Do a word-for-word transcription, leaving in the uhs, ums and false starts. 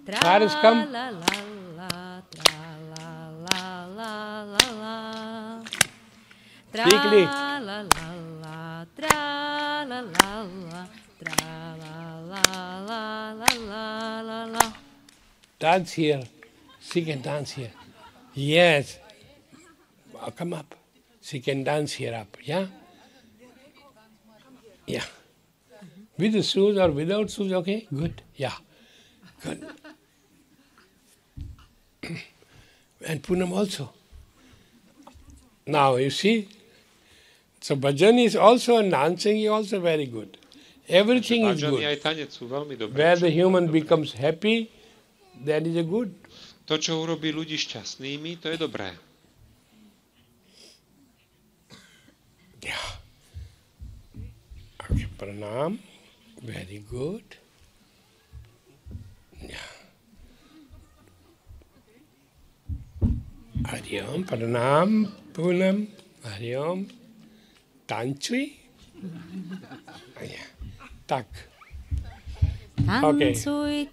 Cyrus, come. La la la, tra la la la la la. Speakly. Tra la la la, tra la la la, tra la la la la la la la. Dance here. She can dance here. Yes. Oh, come up. She can dance here up. Yeah? Yeah. With the shoes or without shoes, okay? Good. Yeah. Good. And Poonam also. Now, you see, so bhajan is also, and dancing is also very good. Everything is Bhajan good. aj tanec sú veľmi dobré. Where the Všetko je human dobré. becomes happy, that is a good. To, čo urobí ľudí šťastnými, to je dobré. Yeah. Okay, pranam. Very good. Yeah. Hari Om, pranam, Poonam, Hari Om, Tanchui. Yeah. Tak. Okay. Tancuj,